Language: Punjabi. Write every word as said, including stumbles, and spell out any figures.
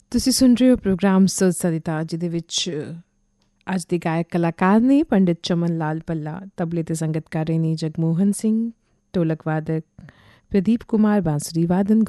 ਤੁਸੀਂ ਸੁਣ ਰਹੇ ਹੋ ਪ੍ਰੋਗਰਾਮ ਸੁਰ ਸਰਿਤਾ, ਜਿਹਦੇ ਵਿੱਚ ਅੱਜ ਦੇ ਗਾਇਕ ਕਲਾਕਾਰ ਨੇ ਪੰਡਿਤ ਚਮਨ ਲਾਲ ਪੱਲਾ, ਤਬਲੇ ਤੇ ਸੰਗਤ ਕਰ ਰਹੇ ਨੇ ਜਗਮੋਹਨ ਸਿੰਘ, ਢੋਲਕ ਵਾਦਕ ਪ੍ਰਦੀਪ ਕੁਮਾਰ, ਬਾਂਸੁਰੀ ਵਾਦਨ